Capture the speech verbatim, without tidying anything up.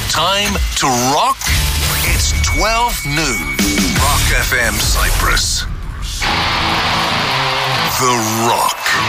Time to rock. It's twelve noon. Rock F M Cyprus. The Rock.